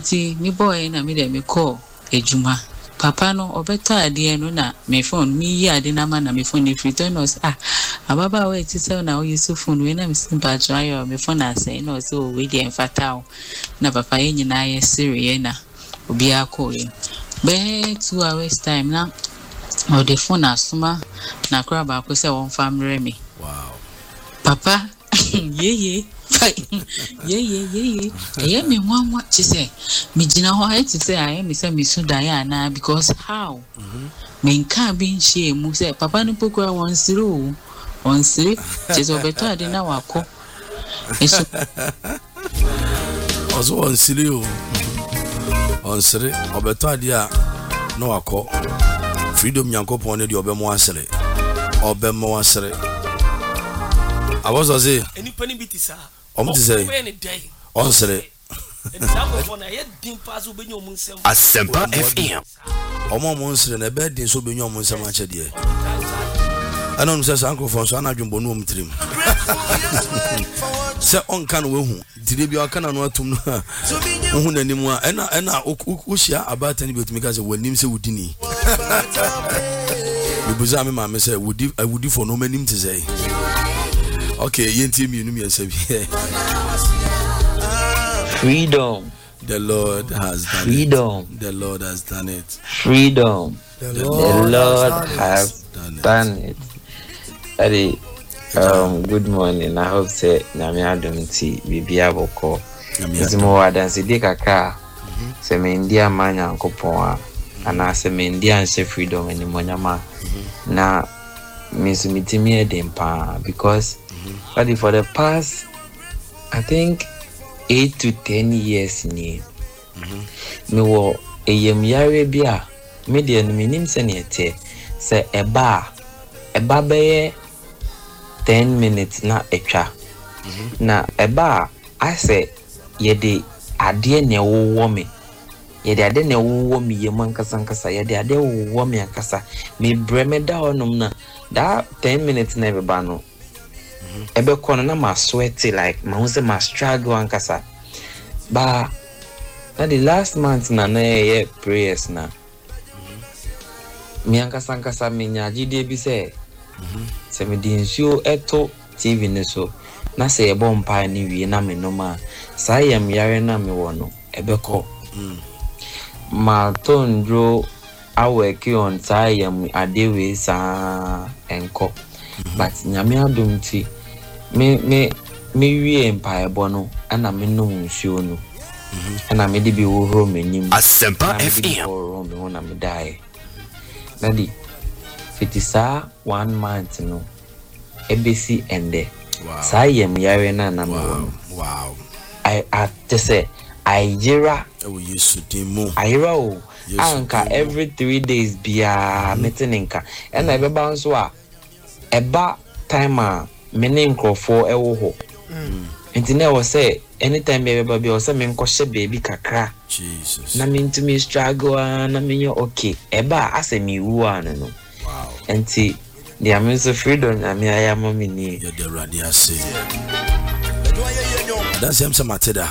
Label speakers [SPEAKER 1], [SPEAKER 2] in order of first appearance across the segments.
[SPEAKER 1] Enti me boy na me de me call ejuma. Papa no obeta ade no na me phone me yi ade na ma na me phone if return us ababa we ti say na o use phone we na me simple try me phone asay no so we dey fatal na papa yin na ye siri na obi akọ be 2 hours time na o the phone asuma na kra ba ko say won family me.
[SPEAKER 2] Wow.
[SPEAKER 1] Papa ye me nwa chi say me gina ho I ti say I me say me su die na because how me nka bi nchie mu say papa no pokura won siri jeso beto ade na wako eso
[SPEAKER 2] ozo on siri obeto ade a na wako freedom yankopon ne de obemo asere I was say
[SPEAKER 3] any penny bit is
[SPEAKER 2] to say on sere
[SPEAKER 4] Asempa FM
[SPEAKER 2] omo monsere na bed din so benyo monsem ache de anon se sanko fon so anadwumbo no omtrim se on kan we hu dire bi aka na no atum no hu nanim a ena ushia abata ni betumi ka se wanim se wudini bibuza me ma me se wudi for no manim to say okay yenti mi nu say
[SPEAKER 5] freedom.
[SPEAKER 2] The Lord has done
[SPEAKER 5] freedom.
[SPEAKER 2] It. The Lord has done it.
[SPEAKER 5] Freedom. The Lord has done it. Daddy, good morning. I hope say Nami Adumti Bibia Boko. Izimo wadansi di kaka. Se me India manya nkopon ana se me India nse freedom ni monyama. Na misumiti edempa because for the past I think 8 to 10 years ni me wo eyem yare bia me de no minim se ne ete se eba be 10 minutes na etwa na eba ase ye de ade ne wo me ye de ade ne wo me ye man kasa ye de ade wo me akasa me breme da onum na that 10 minutes na eba no ebe kono na ma sweaty like ma say ma struggle ankasa ba na the last month na ye prayers na mi ankasa mi nyagide bi say se me di nsuo eto TV ne so na say e bompa ni wie na me no ma sa yam yare na me wono ebe ko ma tondro aweki on sa yam adewe sa enko but nyame adumti me wie empire bono ana me no nsuo no ana me de bi wo horo menim
[SPEAKER 4] Asempa FM
[SPEAKER 5] me wona me dai nadi fitisa 1 month no ebesi ende sa yem yare na me wono
[SPEAKER 2] wow
[SPEAKER 5] I to say I jira
[SPEAKER 2] we used to demo
[SPEAKER 5] ayira o anka every 3 days bia meteninka and I be bounce wa eba time a many nkrofo ewo ho ntina wo say anytime be be o say me nkɔhye baby kakra
[SPEAKER 2] Jesus
[SPEAKER 5] na me ntumi struggle na me yo okay eba ase me wu anu no
[SPEAKER 2] wow
[SPEAKER 5] enti the amuse freedom na me aya mami ni
[SPEAKER 2] ya the radia say that's him some mateda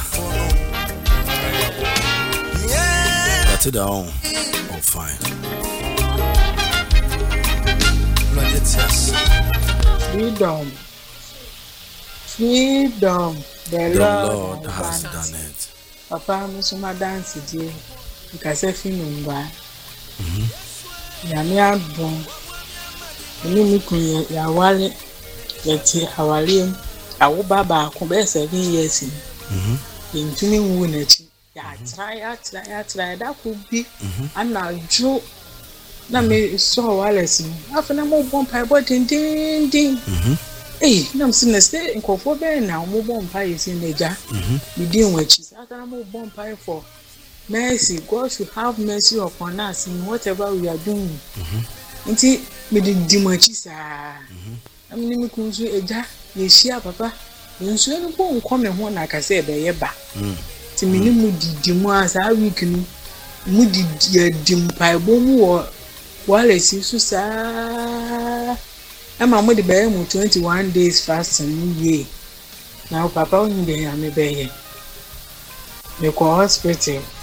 [SPEAKER 2] mateda on oh fine
[SPEAKER 6] freedom the
[SPEAKER 2] Lord has done it.
[SPEAKER 6] Papa musuma dance die nkase finu ngwa nyame adom ni mikun ya wale yeti hawale awo baba ko be 7 years ntumi wu na chi ya try da ko bi anajo na me so wale si afena mo bompa bo din na msine stay nkofo be na mo bompa yesi neja we dey wachi aka mo bompa for mercy. God should have mercy upon us in whatever we are doing nti me di machi sa amni mi kunzu eja ye shia papa nso no bo nko me ho na kase be ye ba ti me ni mu di mu asa week ni mu di dimpa bo mu wo wale si su sa ama mo di be mu 21 days fasting ye now papa only be ya me be ye me ko hospital